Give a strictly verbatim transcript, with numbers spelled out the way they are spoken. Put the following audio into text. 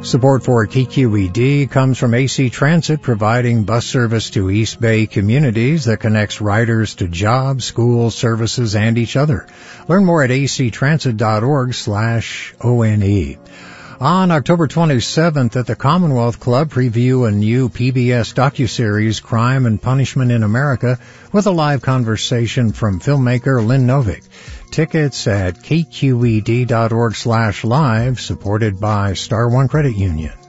Support for K Q E D comes from A C Transit, providing bus service to East Bay communities that connects riders to jobs, schools, services, and each other. Learn more at actransit.org slash O-N-E. On October twenty-seventh at the Commonwealth Club, preview a new P B S docuseries, Crime and Punishment in America, with a live conversation from filmmaker Lynn Novick. Tickets at kqed.org slash live, supported by Star One Credit Union.